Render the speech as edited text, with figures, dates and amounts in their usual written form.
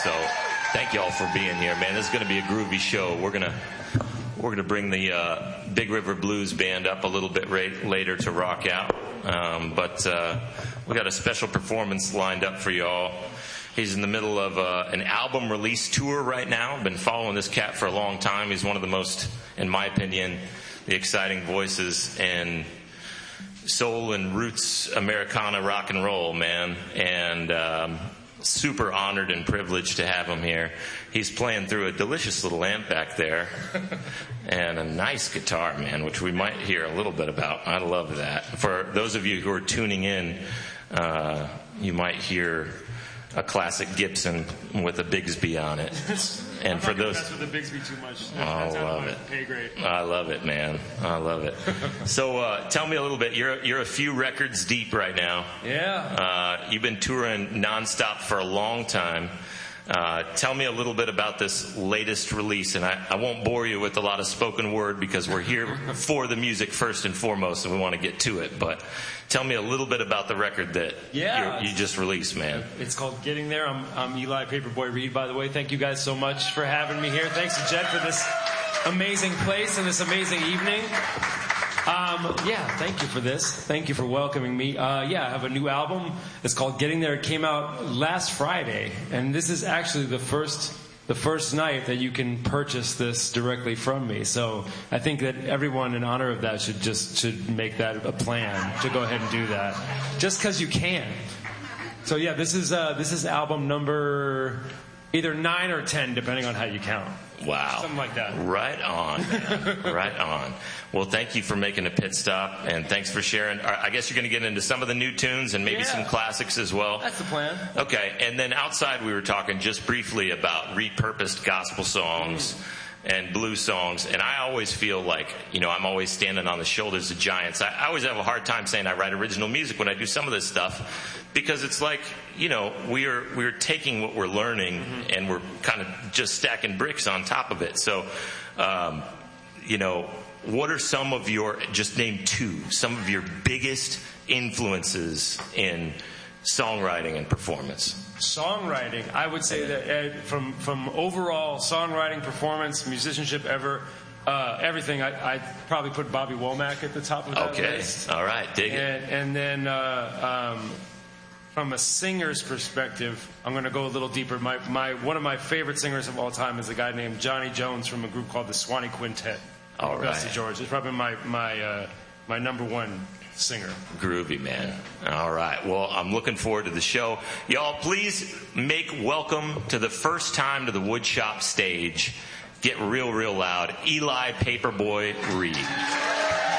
So thank you all for being here, man. This is going to be a groovy show. We're gonna bring the Big River Blues Band up a little bit later to rock out. But we got a special performance lined up for y'all. He's in the middle of an album release tour right now. I've been following this cat for a long time. He's one of the most, in my opinion, the exciting voices in soul and roots Americana rock and roll, man. And super honored and privileged to have him here. He's playing through a delicious little amp back there and a nice guitar, man, which we might hear a little bit about. I love that. For those of you who are tuning in, you might hear a classic Gibson with a Bigsby on it. And for those, with the Bigsby too much. I love it. Pay grade. I love it, man. I love it. So, tell me a little bit. You're a few records deep right now. Yeah. You've been touring nonstop for a long time. Tell me a little bit about this latest release, and I won't bore you with a lot of spoken word because we're here for the music first and foremost, and we want to get to it. But tell me a little bit about the record that you just released, man. It's called Getting There. I'm Eli Paperboy Reed, by the way. Thank you guys so much for having me here. Thanks to Jed for this amazing place and this amazing evening. Thank you for this. Thank you for welcoming me. I have a new album. It's called Getting There. It came out last Friday, and this is actually the first night that you can purchase this directly from me. So I think that everyone, in honor of that, should make that a plan to go ahead and do that, just because you can. So this is album number either 9 or 10, depending on how you count. Wow. Something like that. Right on, man. Right on. Well, thank you for making a pit stop, and thanks for sharing. I guess you're going to get into some of the new tunes and maybe some classics as well. That's the plan. Okay, and then outside we were talking just briefly about repurposed gospel songs and blues songs, and I always feel like, I'm always standing on the shoulders of giants. I always have a hard time saying I write original music when I do some of this stuff, because it's like, we're taking what we're learning and we're kind of just stacking bricks on top of it. So, what are some of just name 2, some of your biggest influences in songwriting and performance? Songwriting, I would say that from overall songwriting, performance, musicianship, everything, I probably put Bobby Womack at the top of that list. All right, dig it. And then from a singer's perspective, I'm going to go a little deeper. One of my favorite singers of all time is a guy named Johnny Jones from a group called the Swanee Quintet. All right. Augusta, Georgia. It's probably my number one singer. Groovy, man. All right. Well, I'm looking forward to the show. Y'all, please make welcome to the first time to the Woodshop stage. Get real, real loud. Eli Paperboy Reed.